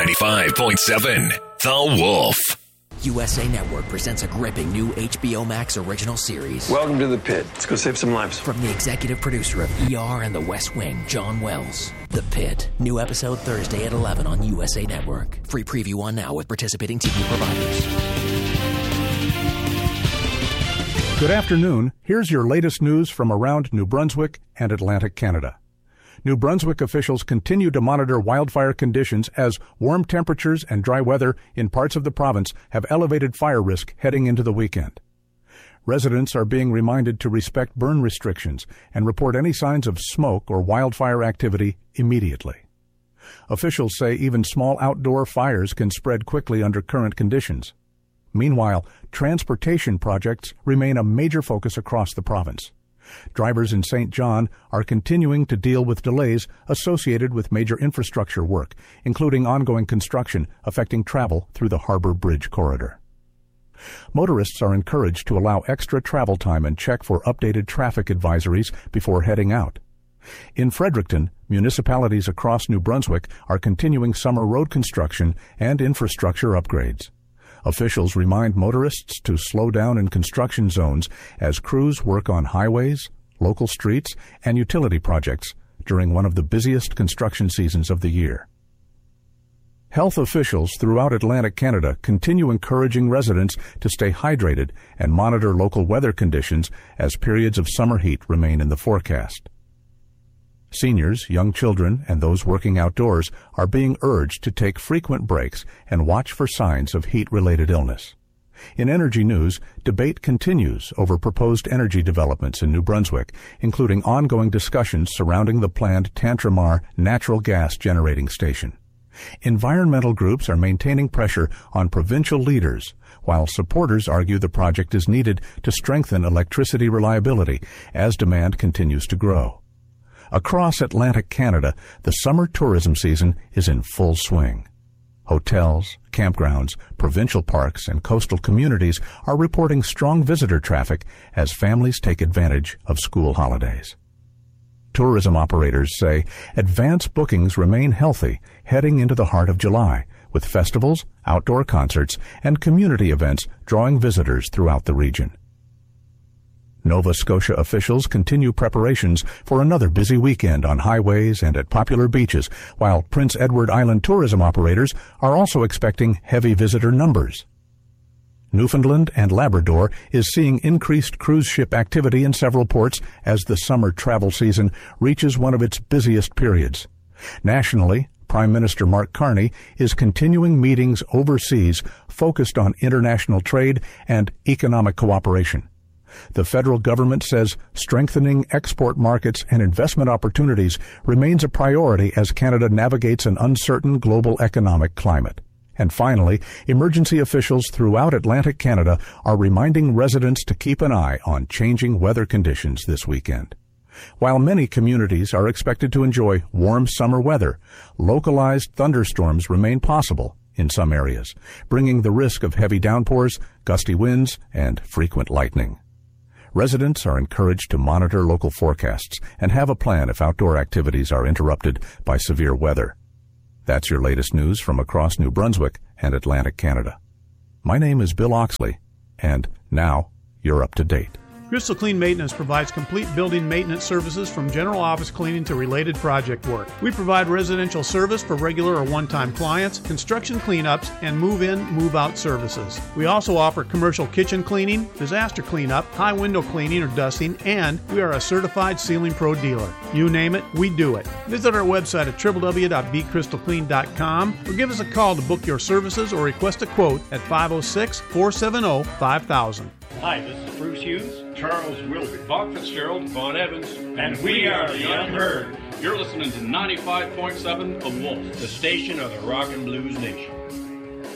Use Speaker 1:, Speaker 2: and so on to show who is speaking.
Speaker 1: 95.7 The Wolf.
Speaker 2: USA Network presents a gripping new HBO Max original series.
Speaker 3: Welcome to the pit. Let's go save some lives.
Speaker 2: From the executive producer of ER and The West Wing, John Wells. The Pit. New episode Thursday at 11 on USA Network. Free preview on now with participating TV providers.
Speaker 4: Good afternoon. Here's your latest news from around New Brunswick and Atlantic Canada. New Brunswick officials continue to monitor wildfire conditions as warm temperatures and dry weather in parts of the province have elevated fire risk heading into the weekend. Residents are being reminded to respect burn restrictions and report any signs of smoke or wildfire activity immediately. Officials say even small outdoor fires can spread quickly under current conditions. Meanwhile, transportation projects remain a major focus across the province. Drivers in St. John are continuing to deal with delays associated with major infrastructure work, including ongoing construction affecting travel through the Harbour Bridge corridor. Motorists are encouraged to allow extra travel time and check for updated traffic advisories before heading out. In Fredericton, municipalities across New Brunswick are continuing summer road construction and infrastructure upgrades. Officials remind motorists to slow down in construction zones as crews work on highways, local streets, and utility projects during one of the busiest construction seasons of the year. Health officials throughout Atlantic Canada continue encouraging residents to stay hydrated and monitor local weather conditions as periods of summer heat remain in the forecast. Seniors, young children, and those working outdoors are being urged to take frequent breaks and watch for signs of heat-related illness. In energy news, debate continues over proposed energy developments in New Brunswick, including ongoing discussions surrounding the planned Tantramar natural gas generating station. Environmental groups are maintaining pressure on provincial leaders, while supporters argue the project is needed to strengthen electricity reliability as demand continues to grow. Across Atlantic Canada, the summer tourism season is in full swing. Hotels, campgrounds, provincial parks, and coastal communities are reporting strong visitor traffic as families take advantage of school holidays. Tourism operators say advance bookings remain healthy heading into the heart of July, with festivals, outdoor concerts, and community events drawing visitors throughout the region. Nova Scotia officials continue preparations for another busy weekend on highways and at popular beaches, while Prince Edward Island tourism operators are also expecting heavy visitor numbers. Newfoundland and Labrador is seeing increased cruise ship activity in several ports as the summer travel season reaches one of its busiest periods. Nationally, Prime Minister Mark Carney is continuing meetings overseas focused on international trade and economic cooperation. The federal government says strengthening export markets and investment opportunities remains a priority as Canada navigates an uncertain global economic climate. And finally, emergency officials throughout Atlantic Canada are reminding residents to keep an eye on changing weather conditions this weekend. While many communities are expected to enjoy warm summer weather, localized thunderstorms remain possible in some areas, bringing the risk of heavy downpours, gusty winds, and frequent lightning. Residents are encouraged to monitor local forecasts and have a plan if outdoor activities are interrupted by severe weather. That's your latest news from across New Brunswick and Atlantic Canada. My name is Bill Oxley, and now you're up to date.
Speaker 5: Crystal Clean Maintenance provides complete building maintenance services from general office cleaning to related project work. We provide residential service for regular or one-time clients, construction cleanups, and move-in, move-out services. We also offer commercial kitchen cleaning, disaster cleanup, high window cleaning or dusting, and we are a certified Ceiling Pro dealer. You name it, we do it. Visit our website at www.becrystalclean.com or give us a call to book your services or request a quote at 506-470-5000.
Speaker 6: Hi, this is Bruce Hughes, Charles Wilby, Bob Fitzgerald, Vaughn Evans, and we are the Unheard. You're listening to 95.7 The Wolf, the station of the Rock and Blues Nation.